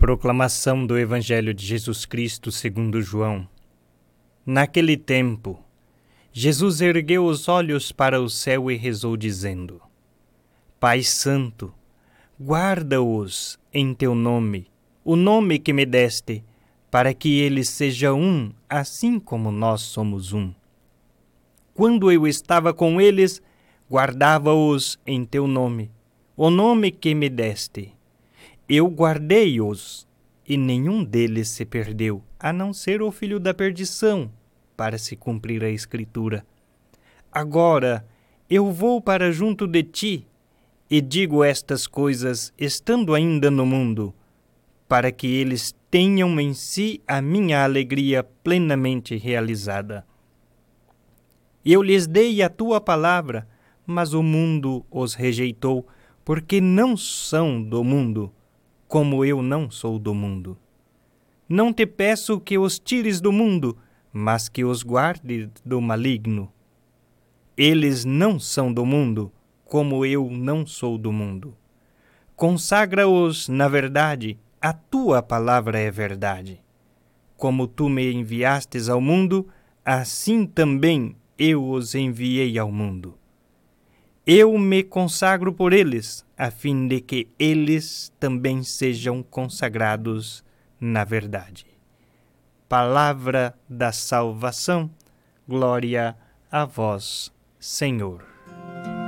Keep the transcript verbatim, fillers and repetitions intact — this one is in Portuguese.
Proclamação do Evangelho de Jesus Cristo segundo João. Naquele tempo, Jesus ergueu os olhos para o céu e rezou dizendo: Pai Santo, guarda-os em teu nome, o nome que me deste, para que eles sejam um, assim como nós somos um. Quando eu estava com eles, guardava-os em teu nome, o nome que me deste. Eu guardei-os, e nenhum deles se perdeu, a não ser o filho da perdição, para se cumprir a Escritura. Agora eu vou para junto de ti, e digo estas coisas estando ainda no mundo, para que eles tenham em si a minha alegria plenamente realizada. Eu lhes dei a tua palavra, mas o mundo os rejeitou, porque não são do mundo, como eu não sou do mundo. Não te peço que os tires do mundo, mas que os guardes do maligno. Eles não são do mundo, como eu não sou do mundo. Consagra-os na verdade, a tua palavra é verdade. Como tu me enviastes ao mundo, assim também eu os enviei ao mundo. Eu me consagro por eles, a fim de que eles também sejam consagrados na verdade. Palavra da salvação, glória a vós, Senhor.